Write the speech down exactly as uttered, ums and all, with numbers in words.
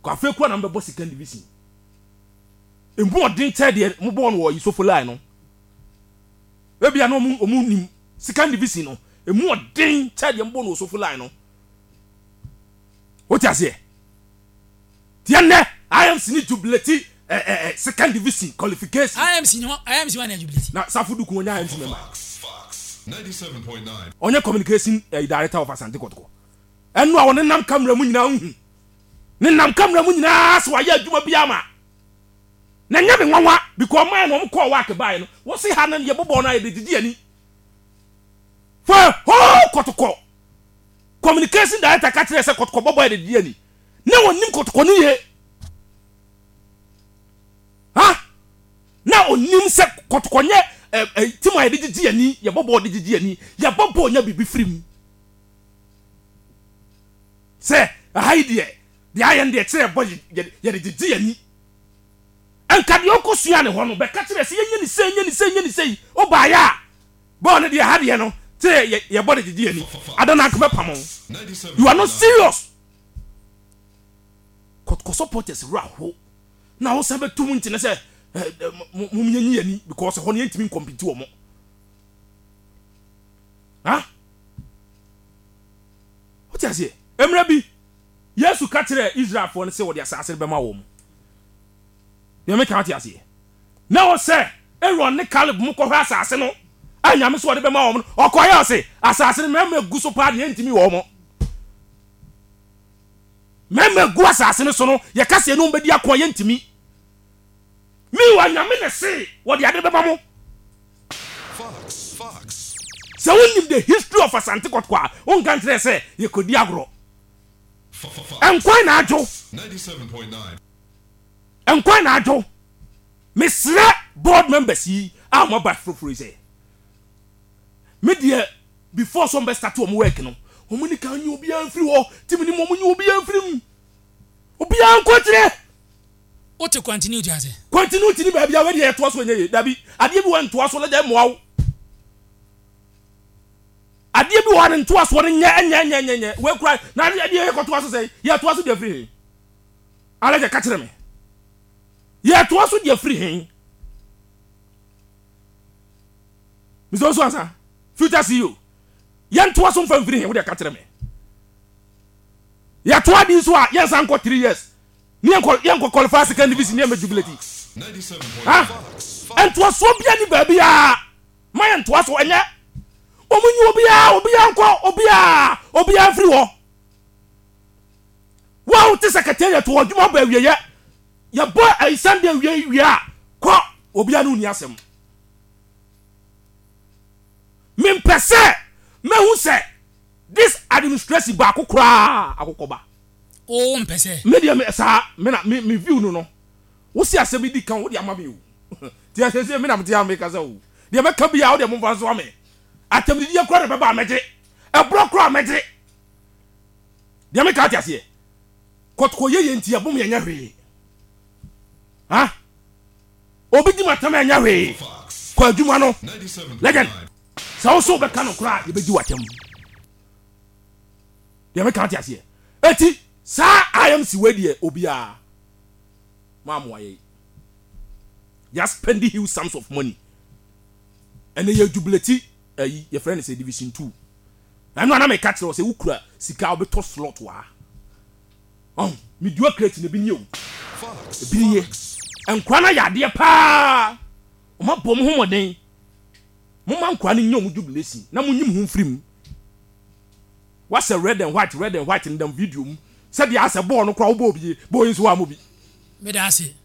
kwa fe kwa na mbebo second division embu odin che de mo bo no wo Isofo line no e bia no mu omu nim second division no emu odin che de mbo no Isofo line no what you say tienne I am sini jubilate eh eh second division qualification I am sini I am sini jubilate na safudu ku onya I am sini member ninety-seven point nine onye communication uh, director of Asante Kotoko enu a won nam camera mu nyina hu ne nam camera mu nyina so ya adwuma bia ma na nya me nwanwa because man no call work by no wo se ha na ye bobo na ye didi ani for ho Kotoko communication director ka tire se Kotoko bobo ye didi ani na wonim Kotoko ni ye ha na onim se Kotoko nye eh eh timo ye didi ani ye bobo didi ani ye bobo nya bibi frim se haidie the iron de tire boy ye didi ani enka de okosua ne ho no be ka tire se yenye ni se yenye ni se yenye ni se o ba ya bo ne de ha de no tire ye body didi ani adana akme pamon you are not serious Kotoko supporters raho na wo sabe tumu ntine se mum nyenyi ani because ho ne ntimi compete wo mo ha what you say emra bi Yesu ka tire Israel fo ne se wo de asase be ma wo mo ye me ka ti ase na wo se Aaron ne Caleb mu ko hwa asase no anya me so wo de be ma wo mo okoya ase asase me me gu so pa de ntimi wo mo me me gu asase no so no ye ka se no be di akon ye ntimi mi wa nyame ne se wo de ade be ma mo Fox Fox so we need the history of Asante Kotoko on kan tire se ye kodi agro enkwan na ajo ninety-seven point nine enkwan na ajo mesre board members yi am about free say me dia before some be start to work no omu ni kan nyu obi an free ho timi ni omu nyu obi an free mu obi an kwatire o te continue dia say continue tini ba bia we dia to so nye dabi ade bi wan to so le da moawo ade bi wan to so ne nya nya nya nya we kura na ade ye ko to so say ye to so dia free ala je ka kire me ye to so dia free hen mi so so ansa future C E O yan to so fam free hen we dia ka kire me ye to adi so a ye san ko three years ni enko enko qualify second division ni jubilate ninety-seven point ha and to so bia ni ba bia my to so enya omunyi obia obia enko obia obia free ho wow te secretariat to oduma ba wiye ya bo ai Sunday wiye wiye ko obia no ni asem me mpese me hu se this administration ba akokora akokoba o mpese media me sa me na me view no no wo si asem di kan wo di ama me o ti asem me na me ti am ka za o de me ka bia wo de mo fa so ame atem di ye kora be ba meje e bro kora meje de me ka ti ase Kotoko ye ye ntia bom ye nya hwe ha obi di matam nya hwe kwa adwuma no legend sa wo so be ka no kora ye be di watem de me ka ti ase eti sa I am si wedie obia mamu aye ya spend huge sums of money and ye jubilate ayi your friend is a division two anu ana me catch no say ukura sika obeto slot wa oh me do create ne bi nye o bi nye enkwa na yade pa o ma bom ho moden mo man kwa ne nyom jubilate na mo nyim ho mfrim what's a red and white red and white in them video said the asa born no kwa obo bi bo yin so amobi me da ase